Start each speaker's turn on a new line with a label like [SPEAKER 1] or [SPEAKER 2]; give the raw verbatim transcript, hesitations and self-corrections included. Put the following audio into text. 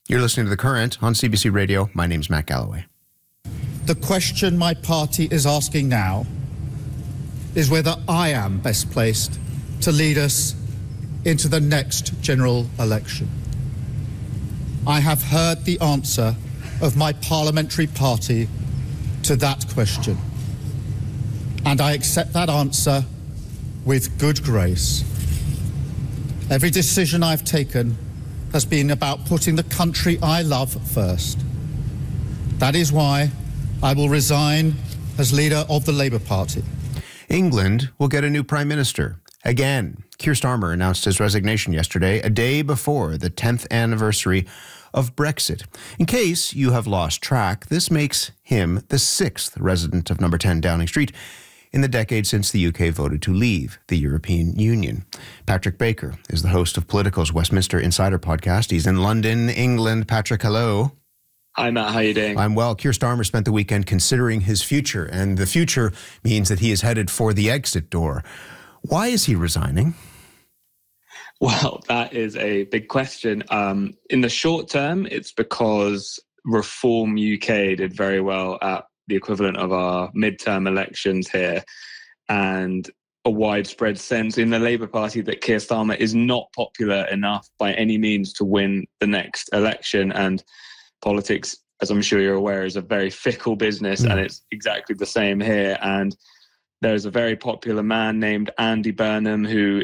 [SPEAKER 1] You're listening to The Current on C B C Radio. My name's Matt Galloway.
[SPEAKER 2] The question my party is asking now is whether I am best placed to lead us into the next general election. I have heard the answer of my parliamentary party to that question, and I accept that answer with good grace. Every decision I've taken has been about putting the country I love first. That is why I will resign as leader of the Labour Party.
[SPEAKER 1] England will get a new prime minister. Again, Keir Starmer announced his resignation yesterday, a day before the tenth anniversary of Brexit. In case you have lost track, this makes him the sixth resident of number ten Downing Street in the decade since the U K voted to leave the European Union. Patrick Baker is the host of Politico's Westminster Insider podcast. He's in London, England. Patrick, hello.
[SPEAKER 3] Hi, Matt. How are you doing?
[SPEAKER 1] I'm well. Keir Starmer spent the weekend considering his future, and the future means that he is headed for the exit door. Why is he resigning?
[SPEAKER 3] Well, that is a big question. Um, in the short term, it's because Reform U K did very well at the equivalent of our midterm elections here, and a widespread sense in the Labour Party that Keir Starmer is not popular enough by any means to win the next election. And politics, as I'm sure you're aware, is a very fickle business, mm. and it's exactly the same here. And there's a very popular man named Andy Burnham who